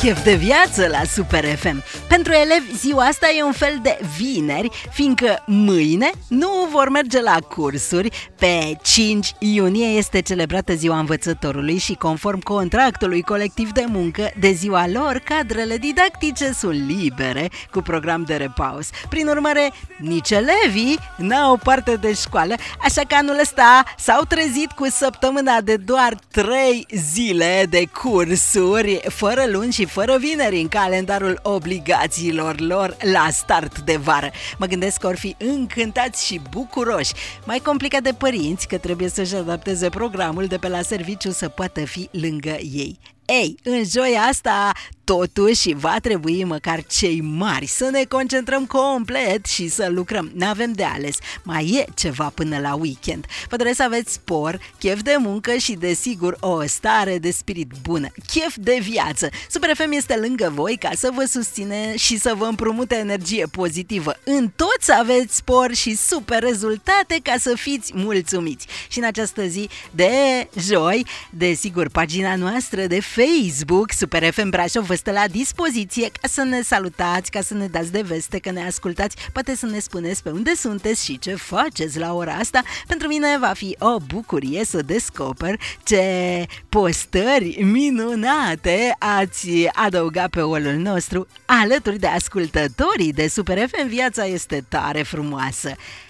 Chef de viață la Super FM. Pentru elevi, ziua asta e un fel de vineri, fiindcă mâine nu vor merge la cursuri. Pe 5 iunie este celebrată ziua învățătorului și conform contractului colectiv de muncă, de ziua lor, cadrele didactice sunt libere, cu program de repaus. Prin urmare, nici elevii n-au parte de școală, așa că anul ăsta s-au trezit cu săptămâna de doar 3 zile de cursuri, fără luni și fără vineri în calendarul obligațiilor lor la start de vară. Mă gândesc că or fi încântați și bucuroși. Mai complicat de părinți, că trebuie să-și adapteze programul de pe la serviciu să poată fi lângă ei. Ei, în joia asta, totuși, va trebui măcar cei mari să ne concentrăm complet și să lucrăm. N-avem de ales, mai e ceva până la weekend. Vă doresc să aveți spor, chef de muncă și, desigur, o stare de spirit bună. Chef de viață. Super FM este lângă voi ca să vă susține și să vă împrumute energie pozitivă. În tot să aveți spor și super rezultate ca să fiți mulțumiți. Și în această zi de joi, desigur, pagina noastră de Facebook, Super FM Brașov, vă stă la dispoziție ca să ne salutați, ca să ne dați de veste că ne ascultați, poate să ne spuneți pe unde sunteți și ce faceți la ora asta. Pentru mine va fi o bucurie să descoper ce postări minunate ați adăugat pe wall-ul nostru alături de ascultătorii de Super FM. Viața este tare frumoasă.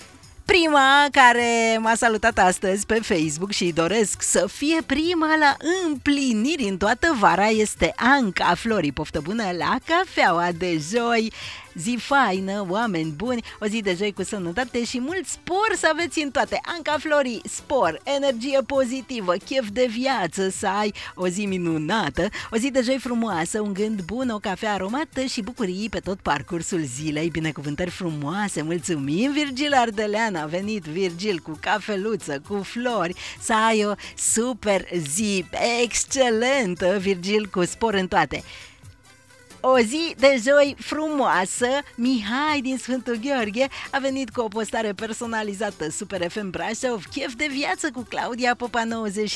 Prima care m-a salutat astăzi pe Facebook și doresc să fie prima la împliniri în toată vara este Anca Flori. Poftă bună la cafeaua de joi! Zi faină, oameni buni, o zi de joi cu sănătate și mult spor să aveți în toate. Anca Flori, spor, energie pozitivă, chef de viață să ai, o zi minunată, o zi de joi frumoasă, un gând bun, o cafea aromată și bucurii pe tot parcursul zilei, binecuvântări frumoase. Mulțumim, Virgil Ardelean, a venit Virgil cu cafeluță, cu flori, să ai o super zi, excelentă, Virgil, cu spor în toate. O zi de joi frumoasă. Mihai din Sfântul Gheorghe a venit cu o postare personalizată Super FM Brașov, chef de viață cu Claudia Popa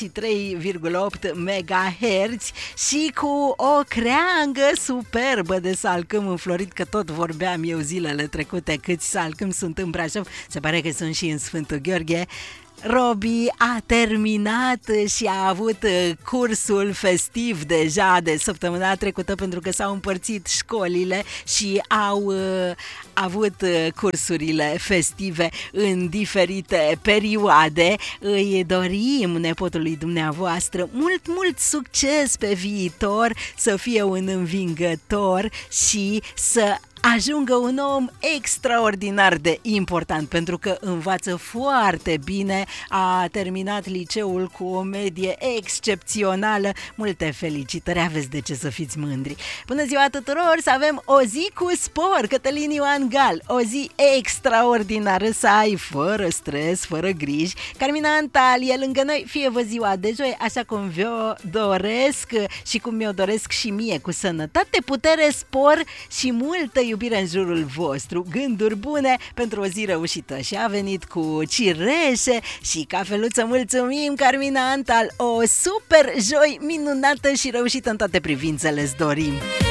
93,8 MHz și cu o creangă superbă de salcâm înflorit, că tot vorbeam eu zilele trecute câți salcâm sunt în Brașov, se pare că sunt și în Sfântul Gheorghe. Robi a terminat și a avut cursul festiv deja de săptămâna trecută, pentru că s-au împărțit școlile și au avut cursurile festive în diferite perioade. Îi dorim nepotului dumneavoastră mult succes pe viitor, să fie un învingător și să ajungă un om extraordinar de important, pentru că învață foarte bine, a terminat liceul cu o medie excepțională. Multe felicitări, aveți de ce să fiți mândri. Bună ziua tuturor, să avem o zi cu spor, Cătălin Ioan Gal, o zi extraordinară să ai, fără stres, fără griji. Carmina Antalie lângă noi, fie vă ziua de joi așa cum vă doresc și cum mi-o doresc și mie, cu sănătate, putere, spor și multă iubire în jurul vostru, gânduri bune pentru o zi reușită. Și a venit cu cireșe și cafeluță. Mulțumim, Carmina Antal, o super joi minunată și reușită în toate privințele îți dorim.